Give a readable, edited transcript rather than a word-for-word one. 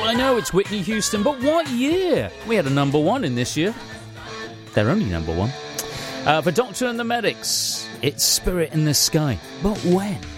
I know it's Whitney Houston, but what year? We had a number one in this year. They're only number one. For Doctor and the Medics, it's Spirit in the Sky. But when?